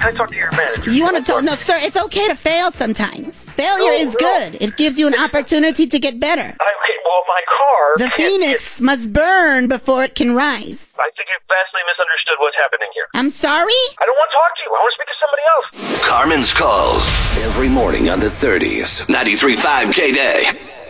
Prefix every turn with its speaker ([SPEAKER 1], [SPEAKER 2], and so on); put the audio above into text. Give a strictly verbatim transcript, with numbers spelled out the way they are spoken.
[SPEAKER 1] can I talk to your manager?
[SPEAKER 2] You want to talk? No, sir, it's okay to fail sometimes. Failure
[SPEAKER 1] No,
[SPEAKER 2] is
[SPEAKER 1] no.
[SPEAKER 2] good. It gives you an opportunity to get better.
[SPEAKER 1] I, okay, well, my car...
[SPEAKER 2] The
[SPEAKER 1] can't
[SPEAKER 2] phoenix must burn before it can rise.
[SPEAKER 1] Get, I think you've vastly misunderstood what's happening here.
[SPEAKER 2] I'm sorry?
[SPEAKER 1] I don't want to talk to you. I want to speak to somebody else.
[SPEAKER 3] Carmen's Calls. Every morning on the thirties. ninety-three point five K-Day.